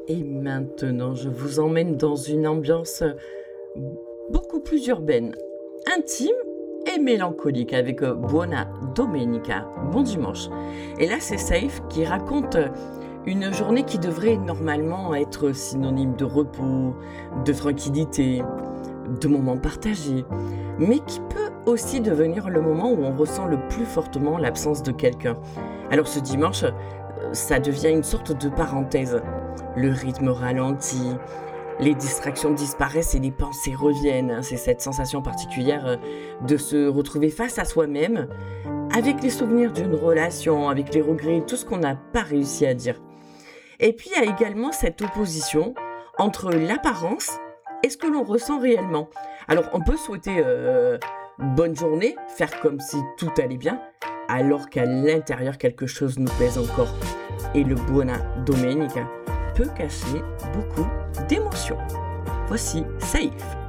Et maintenant, je vous emmène dans une ambiance beaucoup plus urbaine, intime et mélancolique avec Buona Domenica, bon dimanche. Et là, c'est Saïf qui raconte une journée qui devrait normalement être synonyme de repos, de tranquillité, de moments partagés, mais qui peut aussi devenir le moment où on ressent le plus fortement l'absence de quelqu'un. Alors ce dimanche, ça devient une sorte de parenthèse. Le rythme ralentit, les distractions disparaissent et les pensées reviennent. C'est cette sensation particulière de se retrouver face à soi-même, avec les souvenirs d'une relation, avec les regrets, tout ce qu'on n'a pas réussi à dire. Et puis il y a également cette opposition entre l'apparence et ce que l'on ressent réellement. Alors on peut souhaiter bonne journée, faire comme si tout allait bien, alors qu'à l'intérieur quelque chose nous pèse encore. Et le Buona Domenica peut cacher beaucoup d'émotions. Voici Saïf.